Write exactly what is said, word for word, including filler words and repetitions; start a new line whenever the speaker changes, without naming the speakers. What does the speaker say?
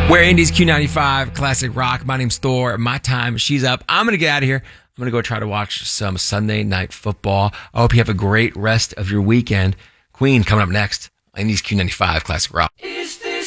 We're Indy's Q ninety-five Classic Rock. My name's Thor. My time, she's up. I'm going to get out of here. I'm going to go try to watch some Sunday Night Football. I hope you have a great rest of your weekend. Queen coming up next. Indy's Q ninety-five Classic Rock.